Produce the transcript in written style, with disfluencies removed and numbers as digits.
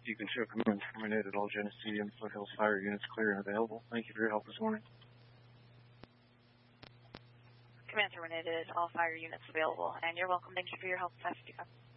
Beacon Show Command terminated. All Genesee and Foothills Fire units clear and available. Thank you for your help this morning. Command terminated. All fire units available. And you're welcome. Thank you for your help.